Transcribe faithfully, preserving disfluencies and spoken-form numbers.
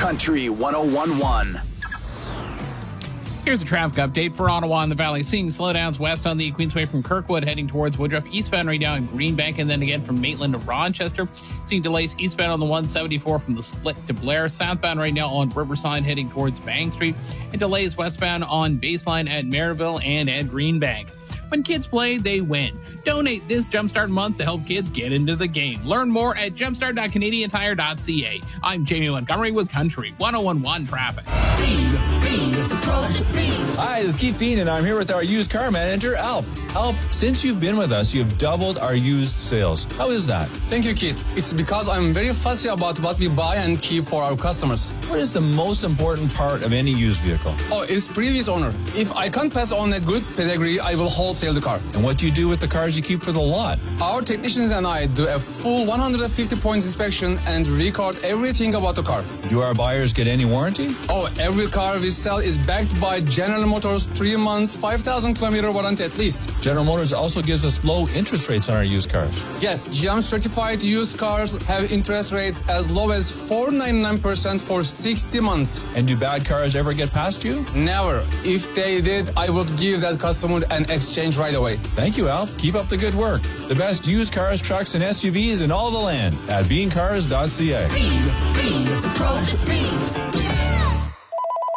Country one oh one point one. Here's a traffic update for Ottawa and the Valley. Seeing slowdowns west on the Queensway from Kirkwood heading towards Woodruff, eastbound right now in Greenbank, and then again from Maitland to Rochester. Seeing delays eastbound on the one seventy-four from the Split to Blair. Southbound right now on Riverside heading towards Bank Street. And delays westbound on Baseline at Maryville and at Greenbank. When kids play, they win. Donate this Jumpstart month to help kids get into the game. Learn more at jumpstart dot canadian tire dot c a. I'm Jamie Montgomery with Country one oh one point one Traffic. Bean, Bean, Bean. Hi, this is Keith Bean, and I'm here with our used car manager, Alp. Alp, since you've been with us, you've doubled our used sales. How is that? Thank you, Keith. It's because I'm very fussy about what we buy and keep for our customers. What is the most important part of any used vehicle? Oh, it's previous owner. If I can't pass on a good pedigree, I will wholesale the car. And what do you do with the cars you keep for the lot? Our technicians and I do a full one hundred fifty points inspection and record everything about the car. Do our buyers get any warranty? Oh, every car we sell is backed by General Motors three months, five thousand kilometer warranty at least. General Motors also gives us low interest rates on our used cars. Yes, G M certified used cars have interest rates as low as four point nine nine percent for sixty months. And do bad cars ever get past you? Never. If they did, I would give that customer an exchange right away. Thank you, Al. Keep up the good work. The best used cars, trucks, and S U Vs in all the land at bean cars dot c a. Bean, Bean, Pros Bean.